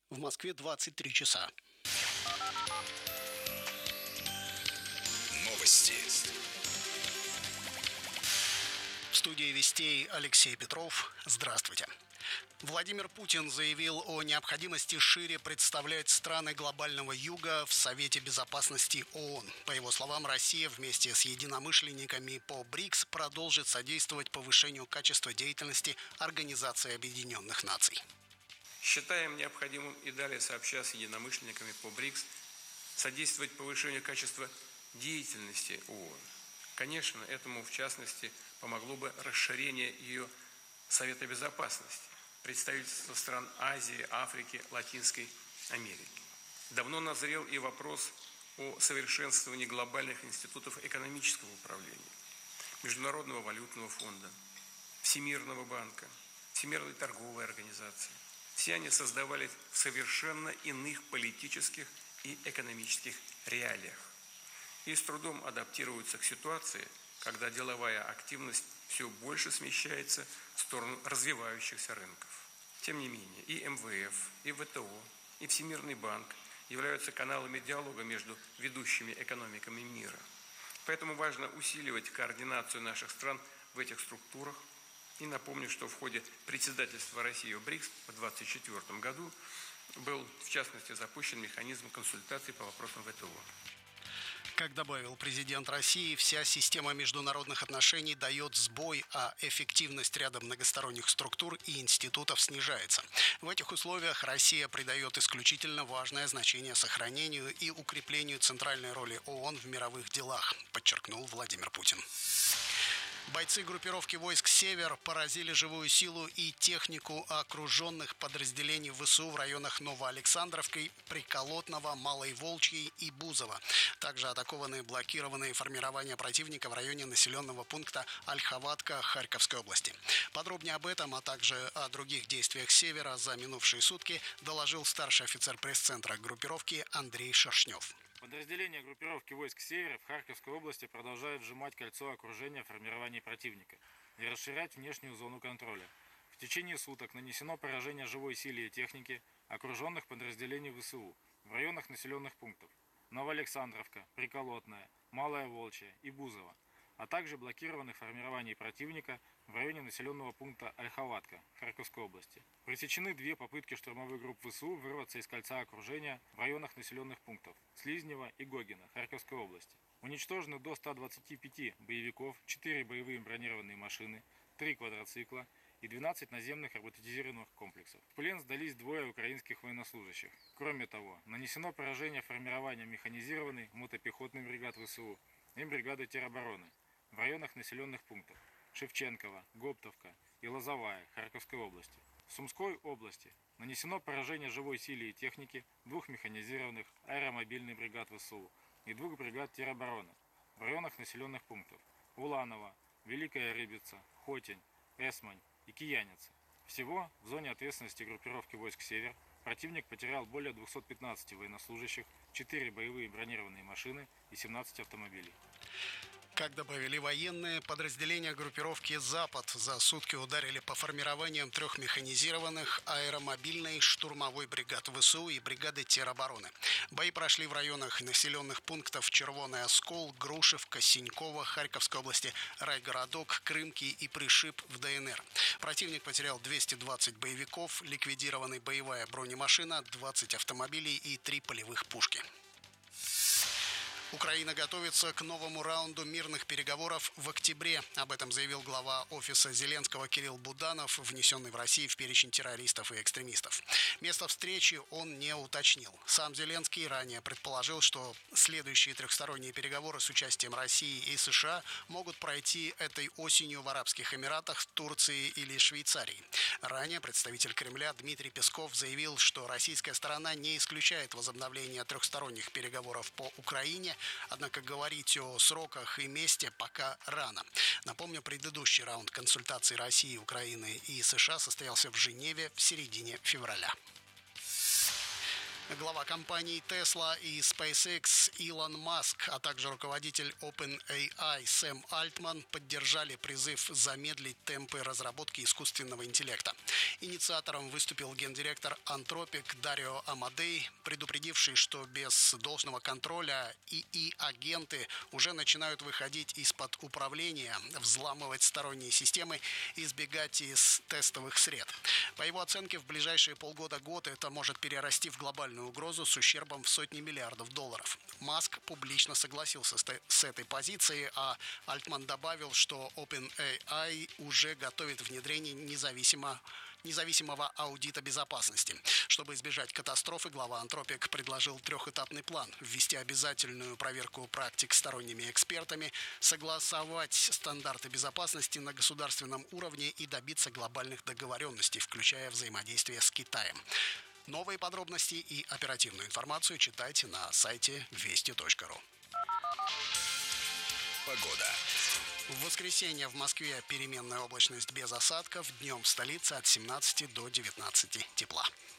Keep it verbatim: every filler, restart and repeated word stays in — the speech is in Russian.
В Москве двадцать три часа. Новости. В студии Вестей Алексей Петров. Здравствуйте. Владимир Путин заявил о необходимости шире представлять страны глобального юга в Совете Безопасности ООН. По его словам, Россия вместе с единомышленниками по БРИКС продолжит содействовать повышению качества деятельности Организации Объединенных Наций. Считаем необходимым и далее сообща с единомышленниками по БРИКС содействовать повышению качества деятельности ООН. Конечно, этому в частности помогло бы расширение ее Совета Безопасности, представительства стран Азии, Африки, Латинской Америки. Давно назрел и вопрос о совершенствовании глобальных институтов экономического управления, Международного валютного фонда, Всемирного банка, Всемирной торговой организации. Все они создавались в совершенно иных политических и экономических реалиях и с трудом адаптируются к ситуации, когда деловая активность все больше смещается в сторону развивающихся рынков. Тем не менее, и эм вэ эф, и вэ тэ о, и Всемирный банк являются каналами диалога между ведущими экономиками мира. Поэтому важно усиливать координацию наших стран в этих структурах. И напомню, что в ходе председательства России в БРИКС в две тысячи двадцать четвёртом году был, в частности, запущен механизм консультаций по вопросам вэ тэ о. Как добавил президент России, вся система международных отношений дает сбой, а эффективность ряда многосторонних структур и институтов снижается. В этих условиях Россия придает исключительно важное значение сохранению и укреплению центральной роли ООН в мировых делах, подчеркнул Владимир Путин. Бойцы группировки войск «Север» поразили живую силу и технику окруженных подразделений вэ эс у в районах Новоалександровки, Приколотного, Малой Волчьей и Бузова. Также атакованы блокированные формирования противника в районе населенного пункта Ольховатка Харьковской области. Подробнее об этом, а также о других действиях «Севера» за минувшие сутки доложил старший офицер пресс-центра группировки Андрей Шершнев. Подразделения группировки войск «Север» в Харьковской области продолжают сжимать кольцо окружения формирований противника и расширять внешнюю зону контроля. В течение суток нанесено поражение живой силе и технике окруженных подразделений вэ эс у в районах населенных пунктов Новоалександровка, Приколотная, Малая Волчья и Бузова, а также блокированных формирований противника в районе населенного пункта Ольховатка Харьковской области. Пресечены две попытки штурмовых групп вэ эс у вырваться из кольца окружения в районах населенных пунктов Слизнево и Гогино Харьковской области. Уничтожены до ста двадцати пяти боевиков, четыре боевые бронированные машины, три квадроцикла и двенадцать наземных роботизированных комплексов. В плен сдались двое украинских военнослужащих. Кроме того, нанесено поражение формированиям механизированной мотопехотной бригад вэ эс у и бригады теробороны в районах населенных пунктов Шевченково, Гоптовка и Лозовая Харьковской области. В Сумской области нанесено поражение живой силе и технике двух механизированных аэромобильных бригад вэ эс у и двух бригад теробороны в районах населенных пунктов Уланово, Великая Рыбица, Хотень, Эсмань и Кияница. Всего в зоне ответственности группировки войск «Север» противник потерял более двухсот пятнадцати военнослужащих, четыре боевые бронированные машины и семнадцать автомобилей. Как добавили военные, подразделения группировки «Запад» за сутки ударили по формированиям трех механизированных аэромобильной штурмовой бригад вэ эс у и бригады теробороны. Бои прошли в районах населенных пунктов Червоный Оскол, Грушевка, Синьково Харьковской области, Райгородок, Крымки и Пришиб в дэ эн эр. Противник потерял двести двадцать боевиков, ликвидированы боевая бронемашина, двадцать автомобилей и три полевых пушки. Украина готовится к новому раунду мирных переговоров в октябре. Об этом заявил глава офиса Зеленского Кирилл Буданов, внесенный в Россию в перечень террористов и экстремистов. Место встречи он не уточнил. Сам Зеленский ранее предположил, что следующие трехсторонние переговоры с участием России и США могут пройти этой осенью в Арабских Эмиратах, Турции или Швейцарии. Ранее представитель Кремля Дмитрий Песков заявил, что российская сторона не исключает возобновление трехсторонних переговоров по Украине, однако говорить о сроках и месте пока рано. Напомню, предыдущий раунд консультаций России, Украины и США состоялся в Женеве в середине февраля. Глава компаний Tesla и SpaceX Илон Маск, а также руководитель OpenAI Сэм Альтман поддержали призыв замедлить темпы разработки искусственного интеллекта. Инициатором выступил гендиректор Anthropic Дарио Амадей, предупредивший, что без должного контроля ИИ-агенты уже начинают выходить из-под управления, взламывать сторонние системы и сбегать из тестовых сред. По его оценке, в ближайшие полгода-год это может перерасти в глобальную угрозу с ущербом в сотни миллиардов долларов. Маск публично согласился с этой позицией, а Альтман добавил, что OpenAI уже готовит внедрение независимо независимого аудита безопасности. Чтобы избежать катастрофы, глава Anthropic предложил трехэтапный план: ввести обязательную проверку практик сторонними экспертами, согласовать стандарты безопасности на государственном уровне и добиться глобальных договоренностей, включая взаимодействие с Китаем. Новые подробности и оперативную информацию читайте на сайте вести точка ру. Погода. В воскресенье в Москве переменная облачность без осадков. Днем в столице от семнадцати до девятнадцати тепла.